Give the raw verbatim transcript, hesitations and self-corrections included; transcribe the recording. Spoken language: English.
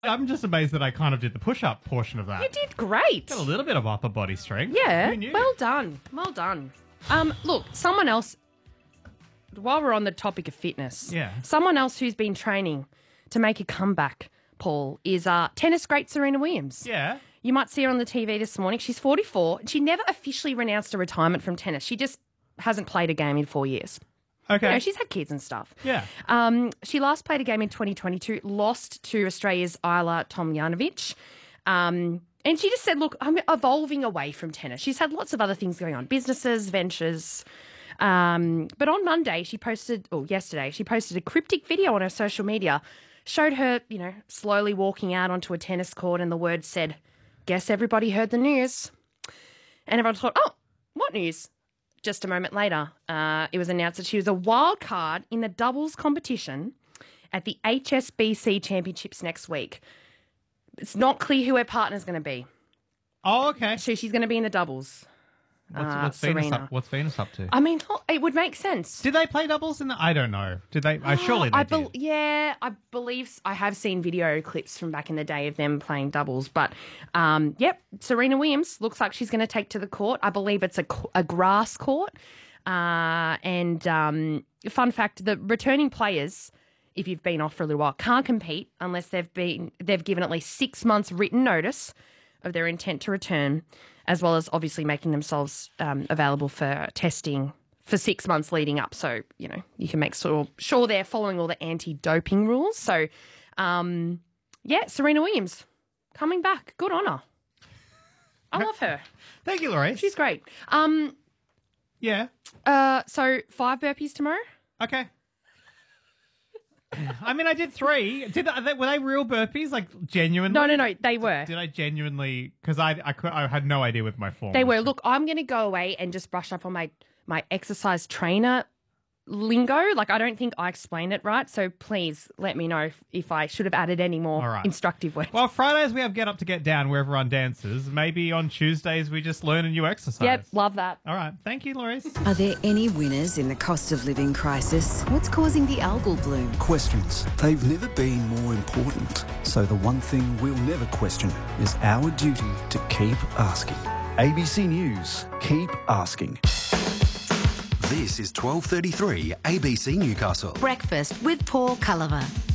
I'm just amazed that I kind of did the push-up portion of that. You did great. Got a little bit of upper body strength. Yeah, Who knew? well done. Well done. Um, look, someone else, while we're on the topic of fitness, Yeah. someone else who's been training to make a comeback, Paul, is uh, tennis great Serena Williams. Yeah. You might see her on the T V this morning. She's forty-four. She never officially renounced a retirement from tennis. She just hasn't played a game in four years. Okay. You know, she's had kids and stuff. Yeah. Um, she last played a game in twenty twenty-two, lost to Australia's Isla Tomljanovic. Um, and she just said, look, I'm evolving away from tennis. She's had lots of other things going on, businesses, ventures. Um, but on Monday, she posted, or yesterday, she posted a cryptic video on her social media, showed her, you know, slowly walking out onto a tennis court, and the words said, guess everybody heard the news. And everyone thought, oh, what news? Just a moment later, uh, it was announced that she was a wild card in the doubles competition at the H S B C Championships next week. It's not clear who her partner's going to be. Oh, okay. So she's going to be in the doubles. What's, uh, what's, Venus Serena. up, what's Venus up to? I mean, it would make sense. Did they play doubles in the... I don't know. Did they? Uh, surely they I did. be- yeah, I believe I have seen video clips from back in the day of them playing doubles. But, um, yep, Serena Williams looks like she's going to take to the court. I believe it's a, a grass court. Uh, and um, fun fact, the returning players, if you've been off for a little while, can't compete unless they've been they've given at least six months written notice of their intent to return, as well as obviously making themselves um, available for testing for six months leading up. So, you know, you can make sure, sure they're following all the anti-doping rules. So, um, yeah, Serena Williams coming back. Good on her. I love her. Thank you, Laurie. She's great. Um, Yeah. uh, so five burpees tomorrow? Okay. I mean, I did three. Did they, were they real burpees? Like, genuinely? No, no, no, they were. Did I genuinely... Because I, I, cou- I had no idea with my form. They were. Look, I'm going to go away and just brush up on my, my exercise trainer lingo. Like, I don't think I explained it right. So please let me know if, if I should have added any more All right. instructive words. Well, Fridays we have Get Up to Get Down where everyone dances. Maybe on Tuesdays we just learn a new exercise. Yep, love that. All right. Thank you, Laurie. Are there any winners in the cost of living crisis? What's causing the algal bloom? Questions. They've never been more important. So the one thing we'll never question is our duty to keep asking. A B C News. Keep asking. This is twelve thirty-three A B C Newcastle. Breakfast with Paul Culliver.